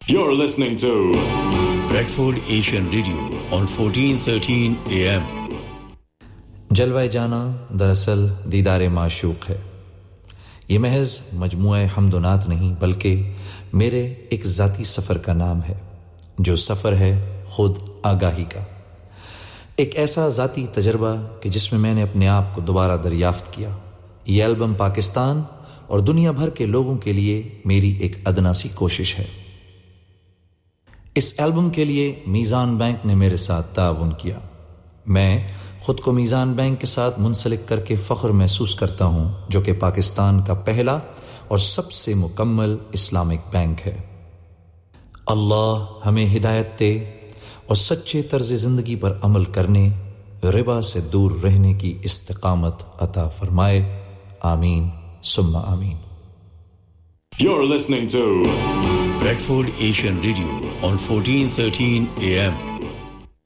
You're listening to Bradford Asian Radio on 1413 AM. جلوہ جانا دراصل دیدار معشوق ہے. یہ محض مجموعہ حمد و نعت نہیں بلکہ میرے ایک ذاتی سفر کا نام ہے، جو سفر ہے خود آگاہی کا. ایک ایسا ذاتی تجربہ کہ جس میں نے اپنے آپ کو دوبارہ دریافت کیا. یہ البم پاکستان اور دنیا بھر کے لوگوں کے لیے میری ایک ادنا سی کوشش ہے. اس البم کے لیے میزان بینک نے میرے ساتھ تعاون کیا. میں خود کو میزان بینک کے ساتھ منسلک کر کے فخر محسوس کرتا ہوں، جو کہ پاکستان کا پہلا اور سب سے مکمل اسلامک بینک ہے. اللہ ہمیں ہدایت دے اور سچے طرز زندگی پر عمل کرنے، ربا سے دور رہنے کی استقامت عطا فرمائے. آمین ثم آمین. You're listening to Bradford Asian Radio on 1413 AM.